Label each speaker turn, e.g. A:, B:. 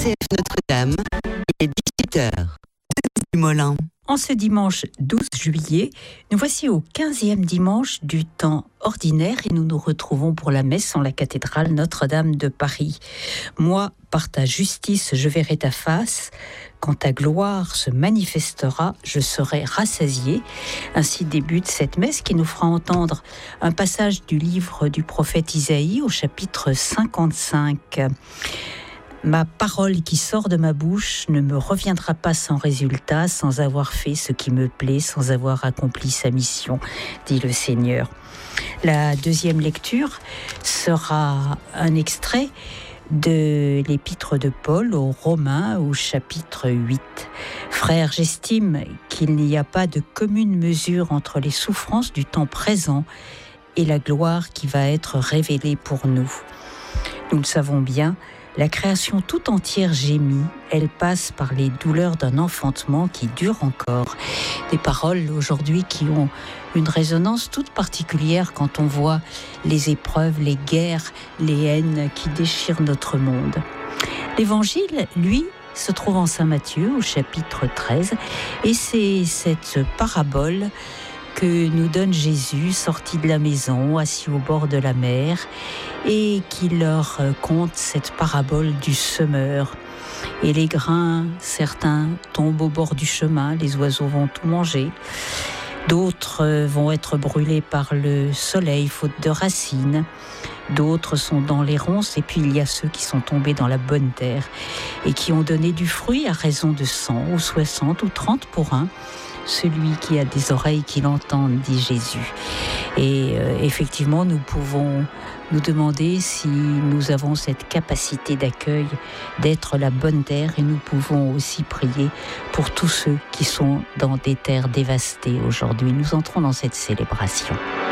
A: RCF Notre-Dame, il est 18h. Molin.
B: En ce dimanche 12 juillet, nous voici au 15e dimanche du temps ordinaire et nous nous retrouvons pour la messe en la cathédrale Notre-Dame de Paris. Moi, par ta justice, je verrai ta face. Quand ta gloire se manifestera, je serai rassasié. Ainsi débute cette messe qui nous fera entendre un passage du livre du prophète Isaïe au chapitre 55. Ma parole qui sort de ma bouche ne me reviendra pas sans résultat, sans avoir fait ce qui me plaît, sans avoir accompli sa mission, dit le Seigneur. La deuxième lecture sera un extrait de l'épître de Paul aux Romains au chapitre 8. Frères, j'estime qu'il n'y a pas de commune mesure entre les souffrances du temps présent et la gloire qui va être révélée pour nous. Nous le savons bien, la création tout entière gémit, elle passe par les douleurs d'un enfantement qui dure encore. Des paroles aujourd'hui qui ont une résonance toute particulière quand on voit les épreuves, les guerres, les haines qui déchirent notre monde. L'Évangile, lui, se trouve en Saint Matthieu au chapitre 13 et c'est cette parabole que nous donne Jésus, sorti de la maison, assis au bord de la mer, et qui leur conte cette parabole du semeur. Et les grains, certains tombent au bord du chemin, les oiseaux vont tout manger. D'autres vont être brûlés par le soleil, faute de racines. D'autres sont dans les ronces, et puis il y a ceux qui sont tombés dans la bonne terre et qui ont donné du fruit à raison de 100 ou 60 ou 30 pour un. Celui qui a des oreilles qui l'entendent, dit Jésus. Et effectivement, nous pouvons nous demander si nous avons cette capacité d'accueil, d'être la bonne terre, et nous pouvons aussi prier pour tous ceux qui sont dans des terres dévastées aujourd'hui. Nous entrons dans cette célébration.